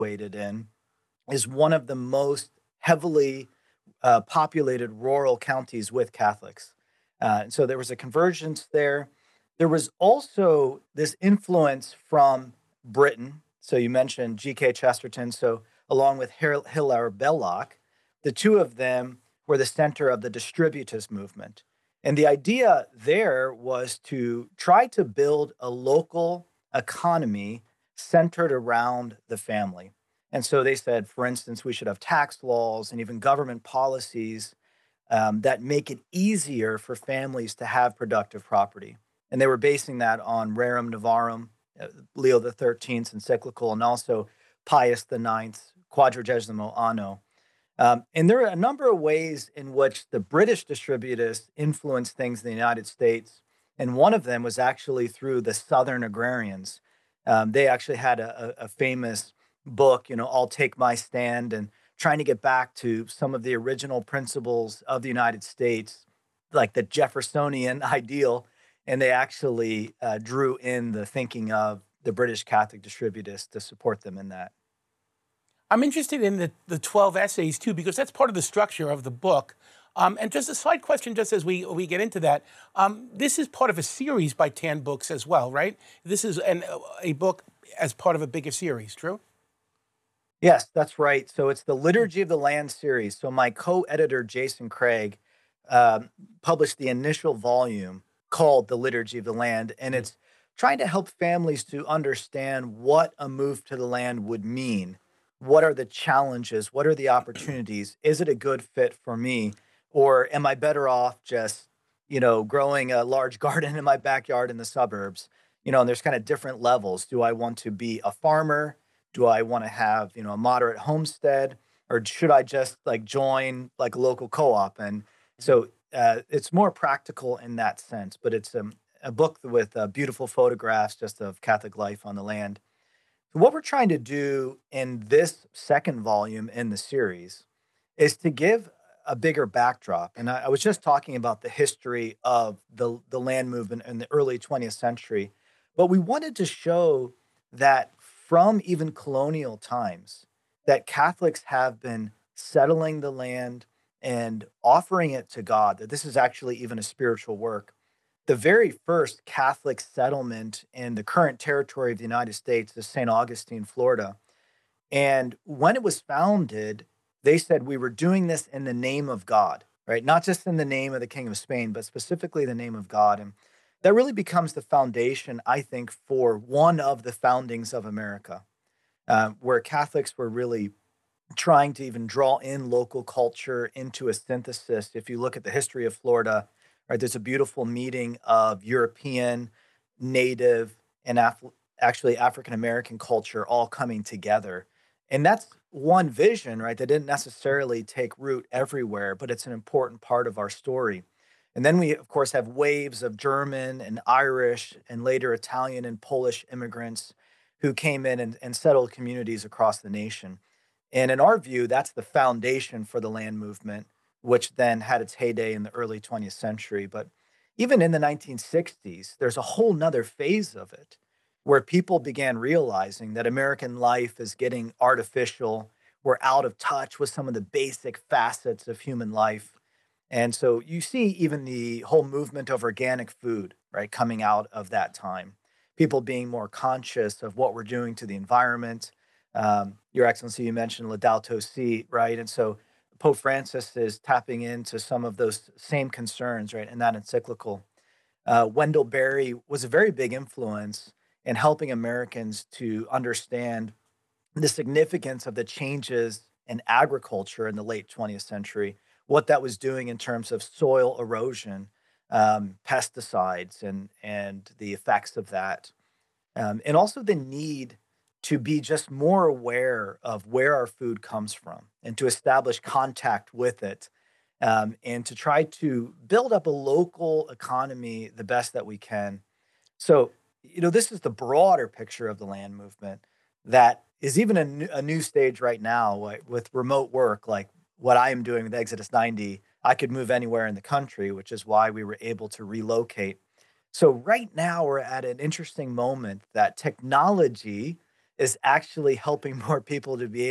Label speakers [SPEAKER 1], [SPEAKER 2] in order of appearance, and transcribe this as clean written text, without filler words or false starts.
[SPEAKER 1] situated in is one of the most heavily populated rural counties with Catholics. And so there was a convergence there. There was also this influence from Britain. So you mentioned G.K. Chesterton. So along with Hilaire Belloc, the two of them were the center of the distributist movement. And the idea there was to try to build a local economy centered around the family. And so they said, for instance, we should have tax laws and even government policies that make it easier for families to have productive property. And they were basing that on Rerum Novarum, Leo the XIII's encyclical, and also Pius the Ninth's Quadragesimo Anno. And there are a number of ways in which the British distributists influenced things in the United States. And one of them was actually through the Southern agrarians. They actually had a famous book, I'll Take My Stand, and trying to get back to some of the original principles of the United States, like the Jeffersonian ideal. And they actually drew in the thinking of the British Catholic distributists to support them in that.
[SPEAKER 2] I'm interested in the 12 essays too, because that's part of the structure of the book. And just a side question, just as we get into that, this is part of a series by Tan Books as well, right? This is a book as part of a bigger series, true?
[SPEAKER 1] Yes, that's right. So it's the Liturgy of the Land series. So my co-editor Jason Craig published the initial volume called The Liturgy of the Land, and it's trying to help families to understand what a move to the land would mean. What are the challenges? What are the opportunities? Is it a good fit for me? Or am I better off just, growing a large garden in my backyard in the suburbs? And there's kind of different levels. Do I want to be a farmer? Do I want to have, a moderate homestead? Or should I just like join like a local co-op? And so it's more practical in that sense, but it's a book with beautiful photographs just of Catholic life on the land. What we're trying to do in this second volume in the series is to give a bigger backdrop. And I was just talking about the history of the land movement in the early 20th century, but we wanted to show that from even colonial times, that Catholics have been settling the land and offering it to God, that this is actually even a spiritual work. The very first Catholic settlement in the current territory of the United States is St. Augustine, Florida. And when it was founded, they said we were doing this in the name of God, right? Not just in the name of the King of Spain, but specifically the name of God. And that really becomes the foundation, I think, for one of the foundings of America, where Catholics were really trying to even draw in local culture into a synthesis. If you look at the history of Florida, right, there's a beautiful meeting of European, Native, and actually African American culture all coming together. And that's one vision, right, that didn't necessarily take root everywhere, but it's an important part of our story. And then we, of course, have waves of German and Irish and later Italian and Polish immigrants who came in and settled communities across the nation. And in our view, that's the foundation for the land movement, which then had its heyday in the early 20th century. But even in the 1960s, there's a whole nother phase of it where people began realizing that American life is getting artificial. We're out of touch with some of the basic facets of human life. And so you see even the whole movement of organic food, right, coming out of that time. People being more conscious of what we're doing to the environment. Your Excellency, you mentioned Laudato Si, right? And so Pope Francis is tapping into some of those same concerns, right, in that encyclical. Wendell Berry was a very big influence in helping Americans to understand the significance of the changes in agriculture in the late 20th century, what that was doing in terms of soil erosion, pesticides, and the effects of that, and also the need to be just more aware of where our food comes from and to establish contact with it, and to try to build up a local economy the best that we can. So, this is the broader picture of the land movement that is even a new stage right now, like with remote work, like what I am doing with Exodus 90. I could move anywhere in the country, which is why we were able to relocate. So, right now, we're at an interesting moment that technology is actually helping more people to be